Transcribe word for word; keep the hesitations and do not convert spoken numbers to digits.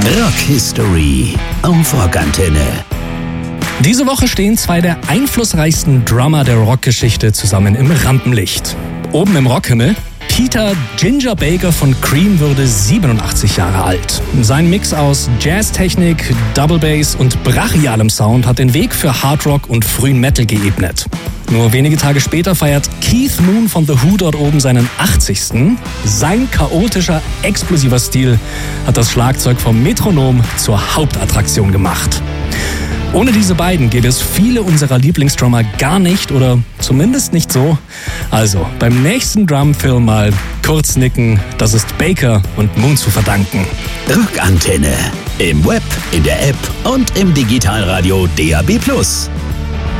Rock History auf Rockantenne. Diese Woche stehen zwei der einflussreichsten Drummer der Rockgeschichte zusammen im Rampenlicht. Oben im Rockhimmel Peter Ginger Baker von Cream würde siebenundachtzig Jahre alt. Sein Mix aus Jazztechnik, Double Bass und brachialem Sound hat den Weg für Hardrock und frühen Metal geebnet. Nur wenige Tage später feiert Keith Moon von The Who dort oben seinen achtzigsten Sein chaotischer, explosiver Stil hat das Schlagzeug vom Metronom zur Hauptattraktion gemacht. Ohne diese beiden gäbe es viele unserer Lieblingsdrummer gar nicht oder zumindest nicht so. Also beim nächsten Drumfilm mal kurz nicken, das ist Baker und Moon zu verdanken. Rockantenne. Im Web, in der App und im Digitalradio D A B plus.